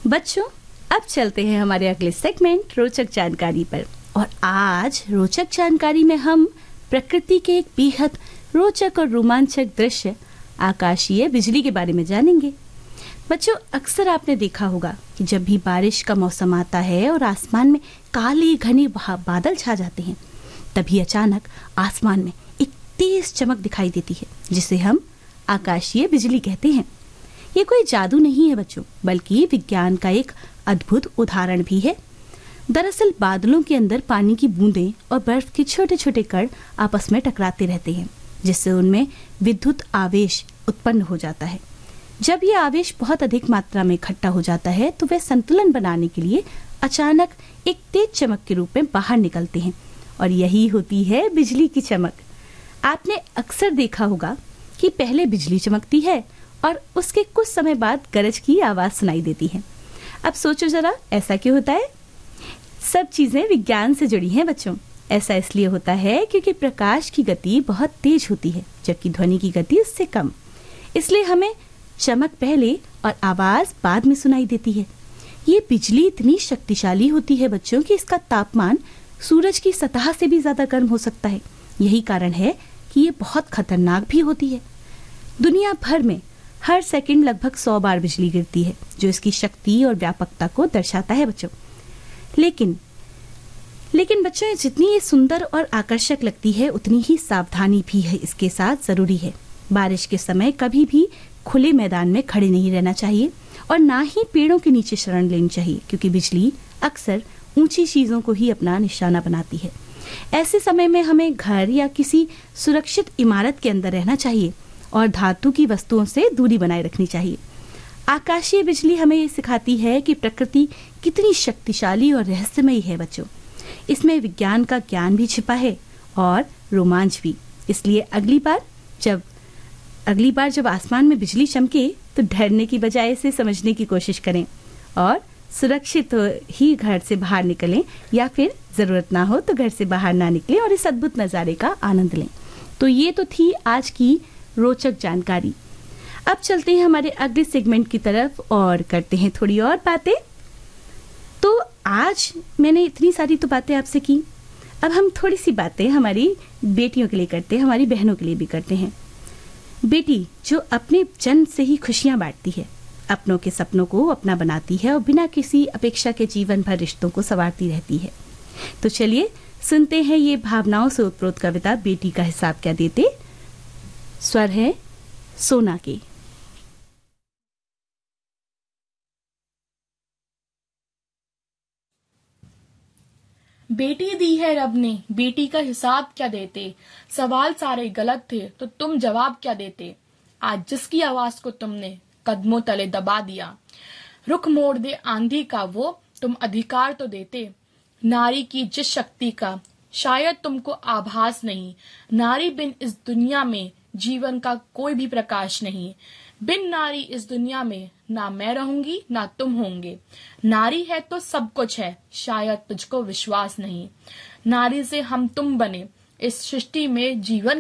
बच्चों, अब चलते हैं हमारे अगले सेगमेंट रोचक जानकारी पर। और आज रोचक जानकारी में हम प्रकृति के एक बेहद रोचक और रोमांचक दृश्य आकाशीय बिजली के बारे में जानेंगे। बच्चों, अक्सर आपने देखा होगा कि जब भी बारिश का मौसम आता है और आसमान में काले घने बादल छा जाते हैं, तभी अचानक आसमान में एक तेज चमक दिखाई देती है, जिसे हम आकाशीय बिजली कहते हैं। ये कोई जादू नहीं है बच्चों, बल्कि विज्ञान का एक अद्भुत उदाहरण भी है। दरअसल बादलों के अंदर पानी की बूंदें और बर्फ के छोटे छोटे कण आपस में टकराते रहते हैं, जिससे उनमें विद्युत आवेश उत्पन्न हो जाता है। जब ये आवेश बहुत अधिक मात्रा में इकट्ठा हो जाता है, तो वे संतुलन बनाने के लिए अचानक एक तेज चमक के रूप में बाहर निकलते हैं, और यही होती है बिजली की चमक। आपने अक्सर देखा होगा कि पहले बिजली चमकती है और उसके कुछ समय बाद गरज की आवाज सुनाई देती है। अब सोचो जरा, ऐसा क्यों होता है? सब चीजें विज्ञान से जुड़ी हैं बच्चों। ऐसा इसलिए होता है क्योंकि प्रकाश की गति बहुत तेज होती है, जबकि ध्वनि की गति उससे कम। इसलिए हमें चमक पहले और आवाज बाद में सुनाई देती है। ये बिजली इतनी शक्तिशाली होती है बच्चों कि इसका तापमान सूरज की सतह से भी ज्यादा गर्म हो सकता है। यही कारण है कि ये बहुत खतरनाक भी होती है। दुनिया भर में हर सेकंड लगभग 100 बार बिजली गिरती है, जो इसकी शक्ति और व्यापकता को दर्शाता है बच्चों। लेकिन बच्चों, जितनी ये सुंदर और आकर्षक लगती है, उतनी ही सावधानी भी है इसके साथ जरूरी है। बारिश के समय कभी भी खुले मैदान में खड़े नहीं रहना चाहिए और ना ही पेड़ों के नीचे शरण लेनी चाहिए, क्योंकि बिजली अक्सर ऊंची चीजों को ही अपना निशाना बनाती है। ऐसे समय में हमें घर या किसी सुरक्षित इमारत के अंदर रहना चाहिए और धातु की वस्तुओं से दूरी बनाए रखनी चाहिए। आकाशीय बिजली हमें ये सिखाती है कि प्रकृति कितनी शक्तिशाली और रहस्यमयी है बच्चों। इसमें विज्ञान का ज्ञान भी छिपा है और रोमांच भी। इसलिए अगली बार जब आसमान में बिजली चमके, तो डरने की बजाय इसे समझने की कोशिश करें और सुरक्षित ही घर से बाहर निकलें, या फिर जरूरत ना हो तो घर से बाहर ना निकलें और इस अद्भुत नजारे का आनंद लें। तो ये तो थी आज की रोचक जानकारी। अब चलते हैं हमारे अगले सेगमेंट की तरफ और करते हैं थोड़ी और बातें। तो आज मैंने इतनी सारी तो बातें आपसे की, अब हम थोड़ी सी बातें हमारी बेटियों के लिए करते हैं, हमारी बहनों के लिए भी करते हैं। बेटी जो अपने जन्म से ही खुशियां बांटती है, अपनों के सपनों को अपना बनाती है और बिना किसी अपेक्षा के जीवन भर रिश्तों को संवारती रहती है। तो चलिए सुनते हैं ये भावनाओं से उत्प्रोत कविता बेटी का हिसाब क्या देते। स्वर है सोना के। बेटी दी है रब ने, बेटी का हिसाब क्या देते। सवाल सारे गलत थे तो तुम जवाब क्या देते। आज जिसकी आवाज को तुमने कदमों तले दबा दिया, रुख मोड़ दे आंधी का वो तुम अधिकार तो देते। नारी की जिस शक्ति का शायद तुमको आभास नहीं, नारी बिन इस दुनिया में जीवन का कोई भी प्रकाश नहीं। बिन नारी इस दुनिया में ना मैं रहूंगी ना तुम होंगे। नारी है तो सब कुछ है, शायद तुझको विश्वास नहीं। नारी से हम तुम बने, इस सृष्टि में जीवन